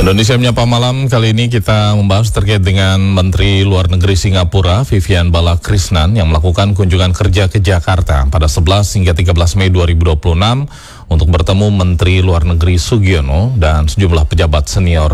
Indonesia Menyapa Malam kali ini kita membahas terkait dengan Menteri Luar Negeri Singapura Vivian Balakrishnan yang melakukan kunjungan kerja ke Jakarta pada 11 hingga 13 Mei 2026 untuk bertemu Menteri Luar Negeri Sugiono dan sejumlah pejabat senior